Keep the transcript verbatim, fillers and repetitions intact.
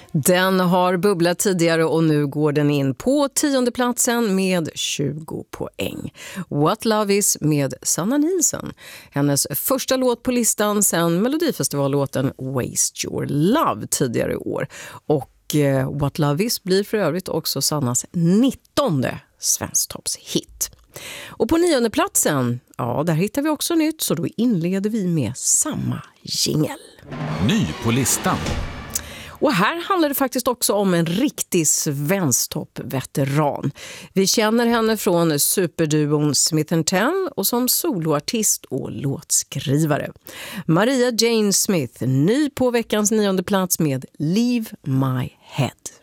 Den har bubblat tidigare och nu går den in på tionde platsen med tjugo poäng. What Love Is med Sanna Nielsen. Hennes första låt på listan sen Melodifestivallåten Waste Your Love tidigare i år. Och eh, What Love Is blir för övrigt också Sannas nittonde svensktoppshit. Och på nionde platsen, ja, där hittar vi också nytt, så då inleder vi med samma jingle. Ny på listan. Och här handlar det faktiskt också om en riktig svensktopp-veteran. Vi känner henne från superduon Smith and Tell och som soloartist och låtskrivare. Maria Jane Smith, ny på veckans nionde plats med Leave My Head.